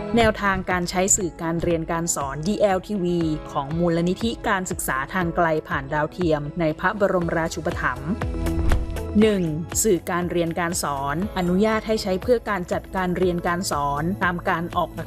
แนวทางการใช้สื่อการเรียนการสอน DLTV ของมูลนิธิการศึกษาทางไกลผ่านดาวเทียมในพระบรมราชูปถัมภ์ 1. สื่อการเรียนการสอนอนุญาตให้ใช้เพื่อการจัดการเรียนการสอนตามการออกหลัก